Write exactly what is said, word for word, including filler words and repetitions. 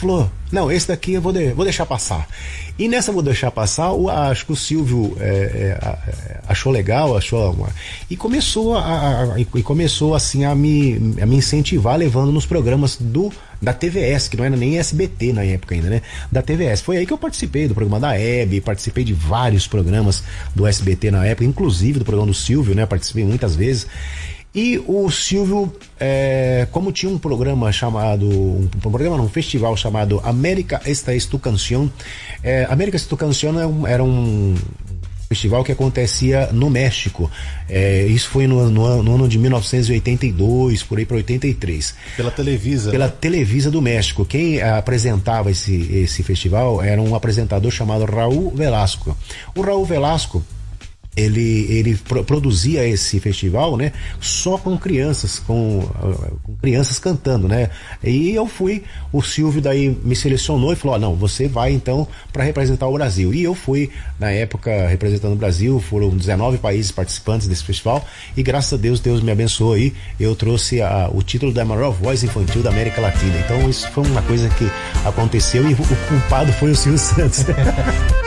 falou, não, esse daqui eu vou, de, vou deixar passar. E nessa vou deixar passar, o, acho que o Silvio é, é, achou legal, achou uma, e começou a, a, e começou assim a me, a me incentivar levando nos programas do da T V S, que não era nem S B T na época ainda, né? Da T V S. Foi aí que eu participei do programa da Hebe, participei de vários programas do S B T na época, inclusive do programa do Silvio, né? Participei muitas vezes. E o Silvio, é, como tinha um programa chamado, um, um programa não, um festival chamado América Esta Es Tu Canción, é, América Esta Es Tu Canción era um, era um festival que acontecia no México. É, isso foi no, no, no ano de mil novecentos e oitenta e dois, por aí para oitenta e três. Pela Televisa. Pela né? Televisa do México. Quem apresentava esse, esse festival era um apresentador chamado Raul Velasco. O Raul Velasco, ele, ele pro, produzia esse festival, né, só com crianças, com, com crianças cantando, né, e eu fui, o Silvio daí me selecionou e falou, ó, não, você vai então para representar o Brasil, e eu fui, na época, representando o Brasil, foram dezenove países participantes desse festival, e graças a Deus, Deus me abençoou aí, eu trouxe a, o título da maior voz infantil da América Latina, então isso foi uma coisa que aconteceu e o culpado foi o Silvio Santos.